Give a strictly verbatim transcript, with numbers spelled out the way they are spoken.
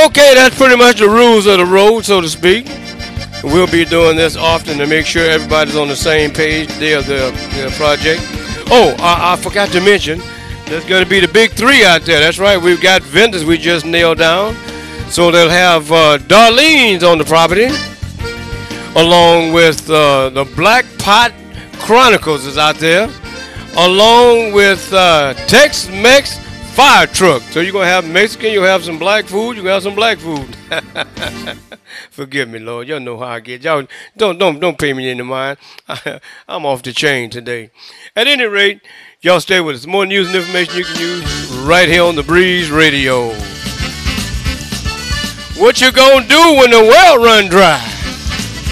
Okay, that's pretty much the rules of the road, so to speak. We'll be doing this often to make sure everybody's on the same page there of the, the project. Oh, I, I forgot to mention, there's going to be the big three out there. That's right, we've got vendors we just nailed down. So they'll have uh, Darlene's on the property, along with uh, the Black Pot Chronicles is out there, along with uh, Tex-Mex Fire Truck. So you're going to have Mexican, you'll have some black food, you're going to have some black food. Forgive me, Lord. Y'all know how I get. Y'all don't, don't, don't pay me any mind. I'm off the chain today. At any rate, y'all stay with us. More news and information you can use right here on the Breeze Radio. What you gonna do when the well run dry?